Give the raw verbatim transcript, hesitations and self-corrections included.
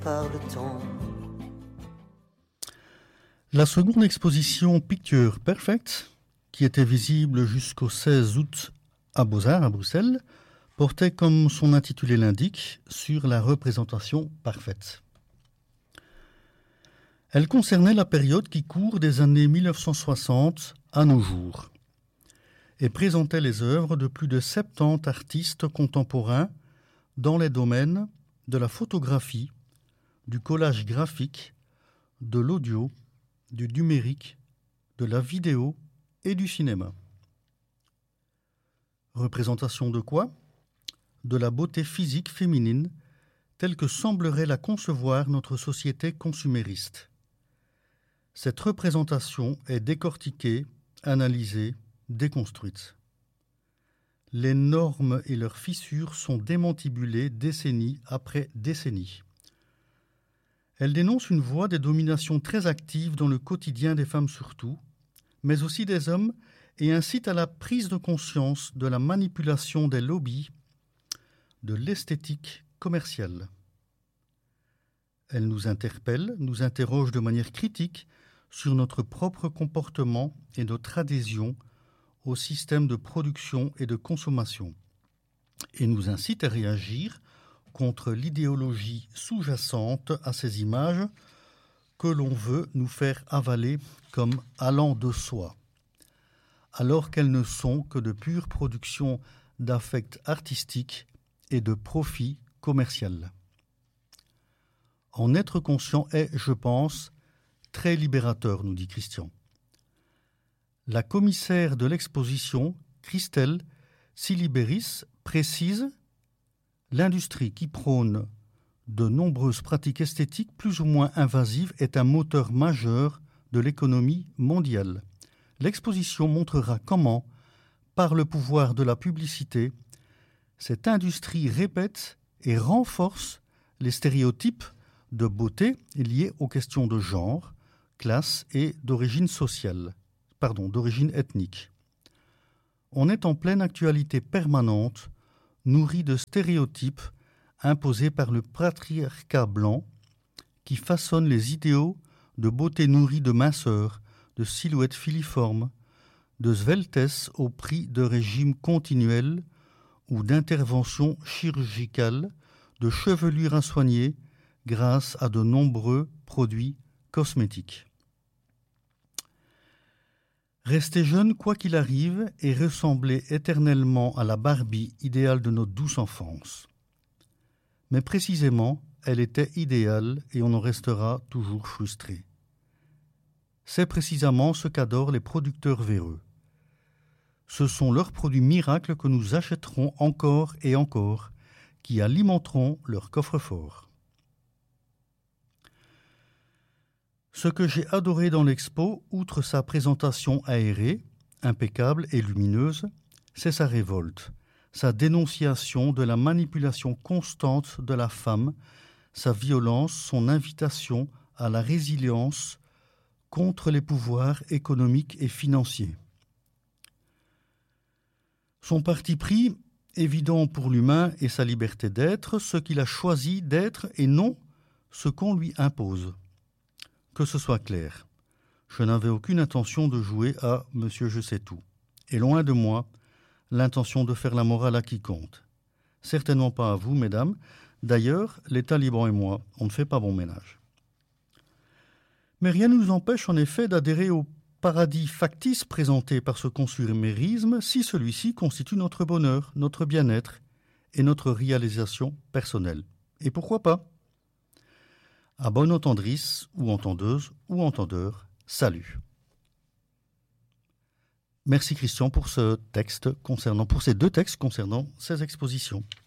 par le temps. La seconde exposition Picture Perfect, qui était visible jusqu'au seize août à Beaux-Arts, à Bruxelles, portait, comme son intitulé l'indique, sur la représentation parfaite. Elle concernait la période qui court des années mille neuf cent soixante à nos jours et présentait les œuvres de plus de soixante-dix artistes contemporains dans les domaines de la photographie, du collage graphique, de l'audio, du numérique, de la vidéo et du cinéma. Représentation de quoi ? De la beauté physique féminine, telle que semblerait la concevoir notre société consumériste. Cette représentation est décortiquée, analysée, déconstruite. Les normes et leurs fissures sont démantibulées décennie après décennie. Elle dénonce une voie des dominations très actives dans le quotidien des femmes surtout, mais aussi des hommes, et incite à la prise de conscience de la manipulation des lobbies de l'esthétique commerciale. Elle nous interpelle, nous interroge de manière critique sur notre propre comportement et notre adhésion au système de production et de consommation, et nous incite à réagir contre l'idéologie sous-jacente à ces images que l'on veut nous faire avaler comme allant de soi, alors qu'elles ne sont que de pure production d'affects artistiques et de profit commercial. En être conscient est, je pense, très libérateur, nous dit Christian. La commissaire de l'exposition, Christelle Siliberis, précise « L'industrie qui prône de nombreuses pratiques esthétiques plus ou moins invasives est un moteur majeur de l'économie mondiale. L'exposition montrera comment, par le pouvoir de la publicité, cette industrie répète et renforce les stéréotypes de beauté liés aux questions de genre, classe et d'origine sociale, pardon, d'origine ethnique. On est en pleine actualité permanente, nourrie de stéréotypes imposés par le patriarcat blanc qui façonne les idéaux de beauté nourrie de minceur, de silhouettes filiformes, de sveltesse au prix de régimes continuels ou d'interventions chirurgicales, de chevelures à soigner grâce à de nombreux produits cosmétiques. Rester jeune quoi qu'il arrive et ressembler éternellement à la Barbie idéale de notre douce enfance. Mais précisément, elle était idéale et on en restera toujours frustré. C'est précisément ce qu'adorent les producteurs véreux. Ce sont leurs produits miracles que nous achèterons encore et encore, qui alimenteront leur coffre-fort. Ce que j'ai adoré dans l'expo, outre sa présentation aérée, impeccable et lumineuse, c'est sa révolte, sa dénonciation de la manipulation constante de la femme, sa violence, son invitation à la résilience contre les pouvoirs économiques et financiers. Son parti pris, évident pour l'humain et sa liberté d'être, ce qu'il a choisi d'être et non ce qu'on lui impose. Que ce soit clair, je n'avais aucune intention de jouer à « Monsieur je sais tout », et loin de moi l'intention de faire la morale à quiconque. Certainement pas à vous, mesdames. D'ailleurs, les talibans et moi, on ne fait pas bon ménage. Mais rien ne nous empêche en effet d'adhérer au paradis factice présenté par ce consumérisme si celui-ci constitue notre bonheur, notre bien-être et notre réalisation personnelle. Et pourquoi pas ? À bonne entendrice ou entendeuse ou entendeur, salut. Merci Christian pour ce texte concernant, pour ces deux textes concernant ces expositions.